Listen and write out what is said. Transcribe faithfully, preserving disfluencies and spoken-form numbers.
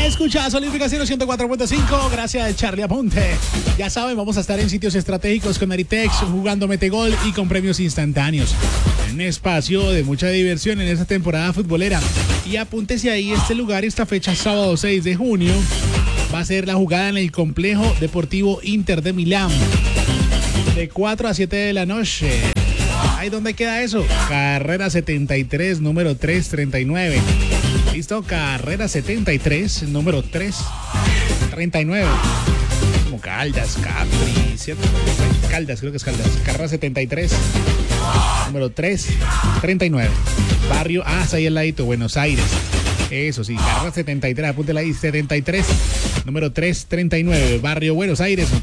Escucha Solidificación ciento cuatro punto cinco, gracias Charlie Aponte. Ya saben, vamos a estar en sitios estratégicos con Aritex, jugando Metegol y con premios instantáneos. Un espacio de mucha diversión en esta temporada futbolera. Y apúntese ahí, este lugar, esta fecha, sábado seis de junio, va a ser la jugada en el Complejo Deportivo Inter de Milán. De cuatro a siete de la noche. ¿Ay, dónde queda eso? Carrera setenta y tres, número trescientos treinta y nueve. ¿Listo? Carrera setenta y tres, número trescientos treinta y nueve. Como Caldas, Capri, ¿cierto? Caldas, creo que es Caldas. Carrera setenta y tres, número trescientos treinta y nueve. Barrio, ah, está ahí al ladito, Buenos Aires. Eso sí, carrera setenta y tres, apúntela ahí, setenta y tres, número trescientos treinta y nueve, Barrio Buenos Aires.